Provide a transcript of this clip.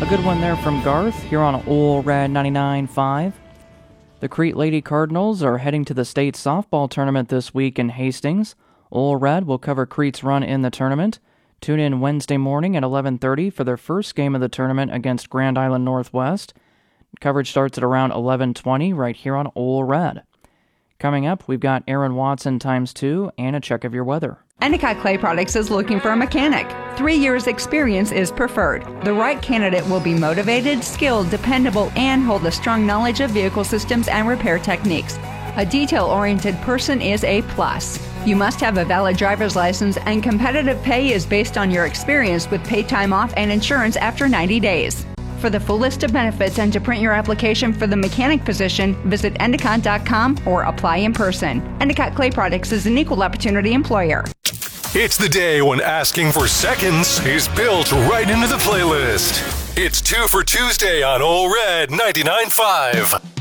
good one there from Garth here on Ole Red 99.5. The Crete Lady Cardinals are heading to the state softball tournament this week in Hastings. Ole Red will cover Crete's run in the tournament. Tune in Wednesday morning at 11:30 for their first game of the tournament against Grand Island Northwest. Coverage starts at around 11:20 right here on Ole Red. Coming up, we've got Aaron Watson ×2 and a check of your weather. Endicott Clay Products is looking for a mechanic. 3 years experience is preferred. The right candidate will be motivated, skilled, dependable, and hold a strong knowledge of vehicle systems and repair techniques. A detail-oriented person is a plus. You must have a valid driver's license, and competitive pay is based on your experience with paid time off and insurance after 90 days. For the full list of benefits and to print your application for the mechanic position, visit Endicott.com or apply in person. Endicott Clay Products is an equal opportunity employer. It's the day when asking for seconds is built right into the playlist. It's 2 for Tuesday on Ole Red 99.5.